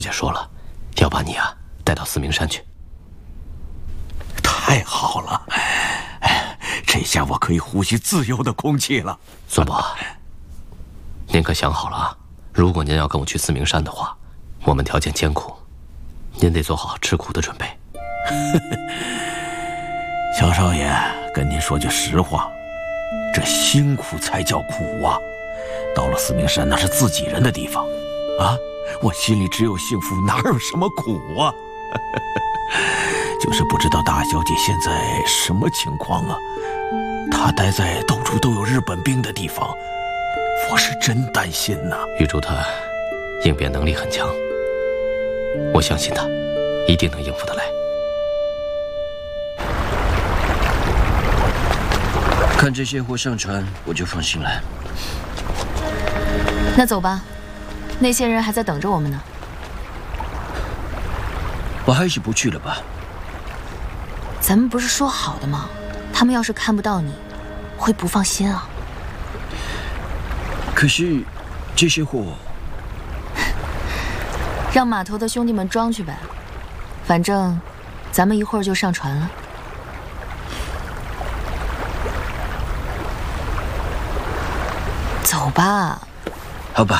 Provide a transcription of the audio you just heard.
姐说了，要把你啊带到四明山去。 太好了，这下我可以呼吸自由的空气了。 孙伯，您可想好了啊？如果您要跟我去四明山的话，我们条件艰苦，您得做好吃苦的准备。 小少爷，跟您说句实话，这辛苦才叫苦啊！到了四明山，那是自己人的地方，啊，我心里只有幸福，哪有什么苦啊？就是不知道大小姐现在什么情况啊？她待在到处都有日本兵的地方，我是真担心呐。 玉珠她应变能力很强，我相信她一定能应付得来。 看这些货上船，我就放心了。 那走吧，那些人还在等着我们呢。 我还是不去了吧。 咱们不是说好的吗？他们要是看不到你，会不放心啊。 可是，这些货， 让码头的兄弟们装去呗，反正咱们一会儿就上船了。走吧。